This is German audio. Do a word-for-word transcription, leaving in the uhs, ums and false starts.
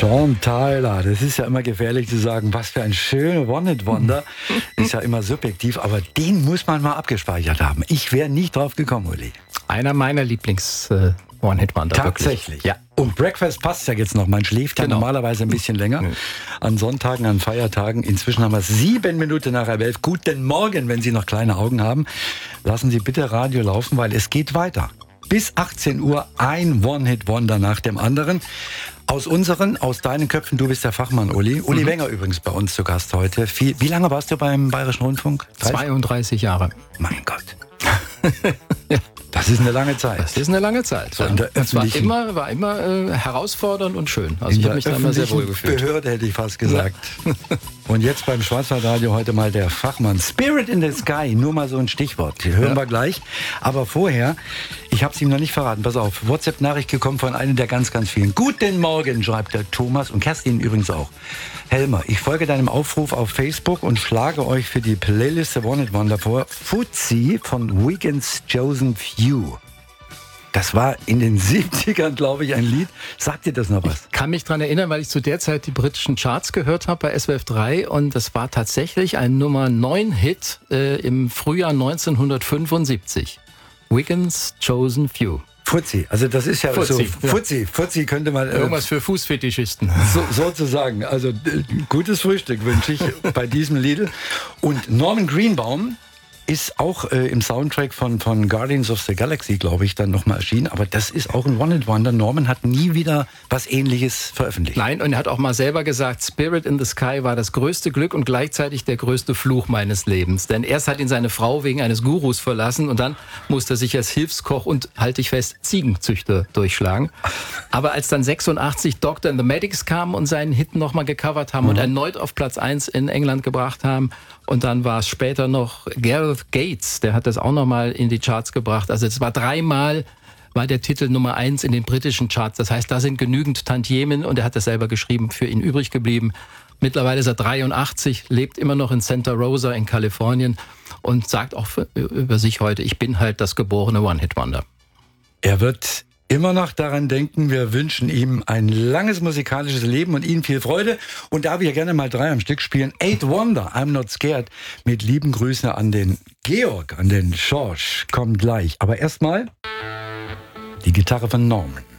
Sean Tyler, das ist ja immer gefährlich zu sagen, was für ein schöner One-Hit-Wonder. Ist ja immer subjektiv, aber den muss man mal abgespeichert haben. Ich wäre nicht drauf gekommen, Uli. Einer meiner Lieblings-One-Hit-Wonder. Tatsächlich? Ja. Und Breakfast passt ja jetzt noch. Man schläft ja genau. normalerweise ein bisschen länger. An Sonntagen, an Feiertagen. Inzwischen haben wir sieben Minuten nach elf. Guten Morgen, wenn Sie noch kleine Augen haben. Lassen Sie bitte Radio laufen, weil es geht weiter. Bis achtzehn Uhr ein One-Hit-Wonder nach dem anderen. Aus unseren, aus deinen Köpfen, du bist der Fachmann, Uli. Uli mhm. Wenger übrigens bei uns zu Gast heute. Wie, wie lange warst du beim Bayerischen Rundfunk? dreißig? zweiunddreißig Jahre. Mein Gott. Ja. Das ist eine lange Zeit. Das ist eine lange Zeit. So ja. in der Das war immer, war immer äh, herausfordernd und schön. Also ich habe mich da immer sehr wohl gefühlt. Behörde hätte ich fast gesagt. Ja. Und jetzt beim Schwarzwaldradio heute mal der Fachmann. Spirit in the Sky, nur mal so ein Stichwort. Die hören ja. wir gleich. Aber vorher, ich habe es ihm noch nicht verraten. Pass auf, WhatsApp-Nachricht gekommen von einem der ganz, ganz vielen. Guten Morgen, schreibt der Thomas und Kerstin übrigens auch. Helmer, ich folge deinem Aufruf auf Facebook und schlage euch für die Playlist der One-Hit-Wonder vor. Fuzzy von Weekend's Chosen Few. Das war in den siebzigern, glaube ich, ein Lied. Sagt dir das noch was? Ich kann mich daran erinnern, weil ich zu der Zeit die britischen Charts gehört habe bei S W F drei und das war tatsächlich ein Nummer neun Hit äh, im Frühjahr neunzehnhundertfünfundsiebzig. Weekend's Chosen Few. Fuzzy, also das ist ja Fuzzy, so, Fuzzy, ja. Fuzzy könnte man... Äh, Irgendwas für Fußfetischisten. So, sozusagen, also äh, gutes Frühstück wünsche ich bei diesem Lied. Und Norman Greenbaum ist auch äh, im Soundtrack von, von Guardians of the Galaxy, glaube ich, dann nochmal erschienen. Aber das ist auch ein One-Hit-Wonder. Norman hat nie wieder was Ähnliches veröffentlicht. Nein, und er hat auch mal selber gesagt, Spirit in the Sky war das größte Glück und gleichzeitig der größte Fluch meines Lebens. Denn erst hat ihn seine Frau wegen eines Gurus verlassen und dann musste er sich als Hilfskoch und, halte ich fest, Ziegenzüchter durchschlagen. Aber als dann sechsundachtzig Doctor and the Medics kamen und seinen Hit nochmal gecovert haben mhm. und erneut auf Platz eins in England gebracht haben, und dann war es später noch Gareth Gates, der hat das auch nochmal in die Charts gebracht. Also es war dreimal, war der Titel Nummer eins in den britischen Charts. Das heißt, da sind genügend Tantiemen, und er hat das selber geschrieben, für ihn übrig geblieben. Mittlerweile ist er dreiundachtzig, lebt immer noch in Santa Rosa in Kalifornien und sagt auch für, über sich heute, ich bin halt das geborene One-Hit-Wonder. Er wird immer noch daran denken, wir wünschen ihm ein langes musikalisches Leben und Ihnen viel Freude. Und da wir gerne mal drei am Stück spielen, Eight Wonder, I'm Not Scared, mit lieben Grüßen an den Georg, an den Schorsch, kommt gleich. Aber erstmal die Gitarre von Norman.